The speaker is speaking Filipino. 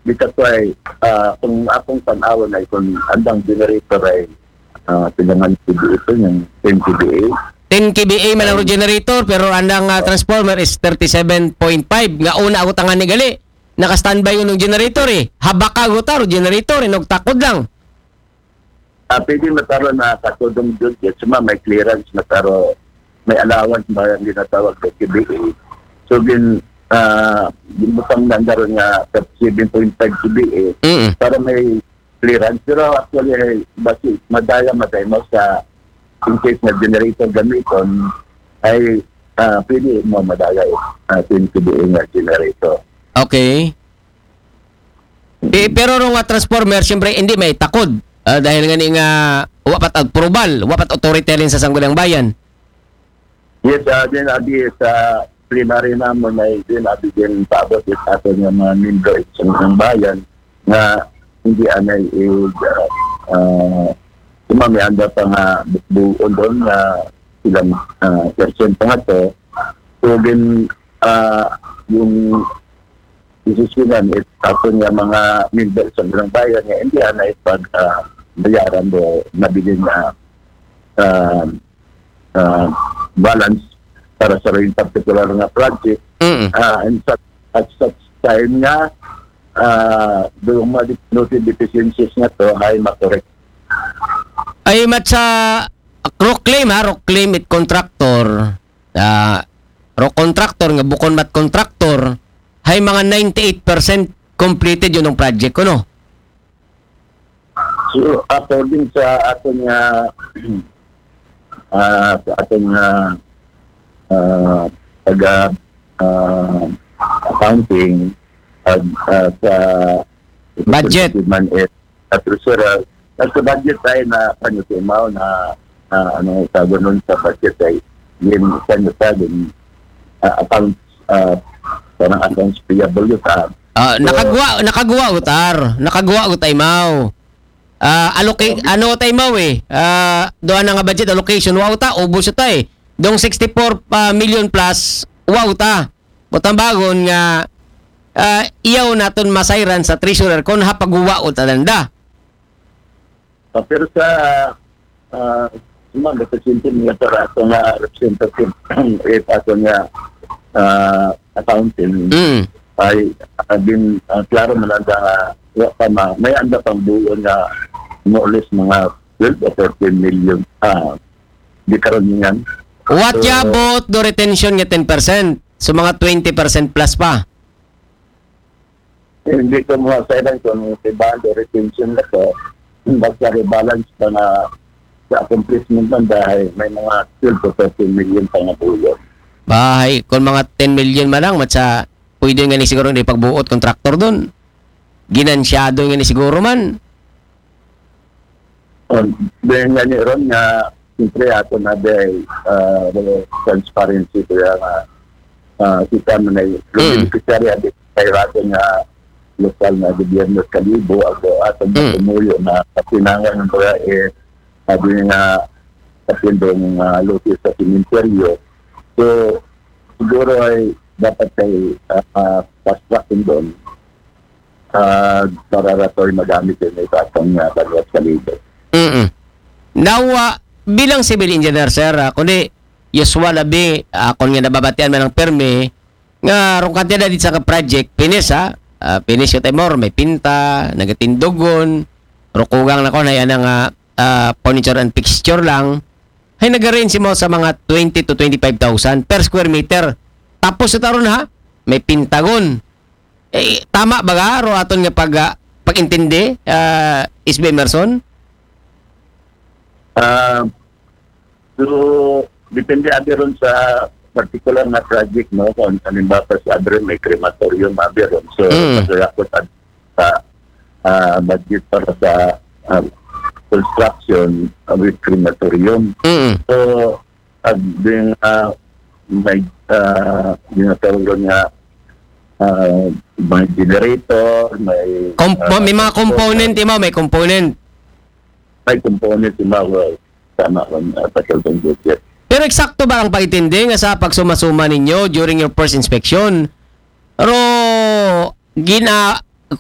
dito po ay kung akong tanawan ay kung andang generator ay pinangan PBA ito yung 10 PBA. 10 kVA man ang generator pero andang transformer is 37.5 nga una ako tangan ni gali. Naka-standby yung generator Habaka ko taro generator nagtakod lang. Pwede mataro na katudong doon kasi may clearance mataro may allowance ba yung ginatawag sa PBA. So butang nandaron nga 7.5 PBA para may clearance. Pero actually basi madaya mo sa in case na generator gamiton ay pwede mo madaya 10 PBA nga generator. Okay. Pero nung transformer, siyempre hindi may takod. Dahil nga wapat approval, wapat authority rin sa Sangguniang Bayan. Yes, din abi sa plenary naman ay din abi din paabot sa ato ng mga membro sa Sangguniang Bayan na hindi anay may anda pa nga buon doon na ilang percent nga to. So din yung isusunan ato nga mga member sa Sangguniang Bayan nga hindi anay pag bayaran do nabili na balance para sa rin particular nga project. And at such time nga doon noted deficiencies nga to ay makorek. Ay matsa rock claim it contractor. Rock contractor nga bukon mat contractor hay mga 98% completed yun ng project ko no. So according sa aton nga accounting sa budget man at reserve at sa budget tayo na panyutimaw na ano tawag nun sa budget ay yun din accounts parang accounts payable yun nakagawa utay mau. Allocate ano tay mau doon nga budget allocation wa uta ubos uta dong 64 million plus wa uta butang bagon nga iyaw naton masayran sa treasurer kon hapagawa uta landa. Pero sa mga representative nga ato nga representative ato nga accounting ay din klaro man nga may anda pang buo nga more or less mga 12 or 13 million di karon yan. What about the retention nga 10%? So mga 20% plus pa? Hindi ko mga sayang kung ibang retention na to basta rebalance pa na sa accomplishment man dahil may mga 12 to 13 million pa nga buo. Bahay, kung mga 10 million man lang matsa pwede nga ni siguro ni pagbuot kontraktor doon. Ginansyado nga ni siguro man. Dahil nga ni Ron nga siyempre ato na dahil transparency kaya nga kita mo na yung beneficiary at kaya ato nga lokal na gobyerno Kalibo ato tumuyo na kapinangan ng kaya sabi nga kapindong lotis sa simenteryo. So siguro ay dapat ay fast-tracking doon para ratoy magamit yun ito atong Banwas Kalibo. Now, bilang civil engineer, sir, kundi usual abi, kung nga nababatian man ng permi, nga rong kantida dito sa project, finish finish yung timor, may pinta, nagatindugon, rukugang na ko na yan ang furniture and fixture lang, ay nag-arrange mo sa mga 20 to 25,000 per square meter. Tapos ito ron may pintagon. Tama ba ga? Ro aton nga pag-intindi, Isbe Emerson? So, depende ron sa particular na project, no? Kung halimbawa sa adre may crematorium ron. So, masayakot sa budget para sa construction with crematorium. So, din may ginatawag nga may generator, may mga component, may component. May component sama kung pasaltong budget. Pero eksakto ba ang paitindi nga sa pagsuma-suma ninyo during your first inspection? Pero